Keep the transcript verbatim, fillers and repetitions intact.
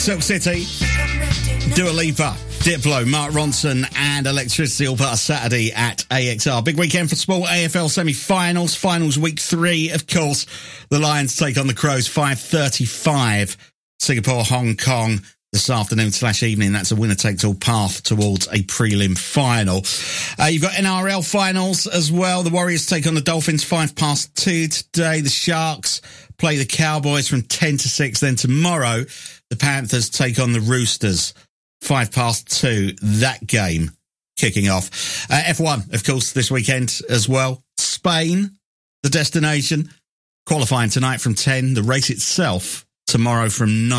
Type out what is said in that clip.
Silk City, Dua Lipa, Diplo, Mark Ronson and Electricity all part of Saturday at A X R. Big weekend for sport, A F L semi-finals. Finals week three, of course. The Lions take on the Crows, five thirty-five. Singapore, Hong Kong this afternoon slash evening. That's a winner-takes-all path towards a prelim final. Uh, you've got N R L finals as well. The Warriors take on the Dolphins, five past two today. The Sharks play the Cowboys from ten to six. Then tomorrow, the Panthers take on the Roosters, five past two. That game kicking off. Uh, F one, of course, this weekend as well. Spain, the destination, qualifying tonight from ten. The race itself tomorrow from nine.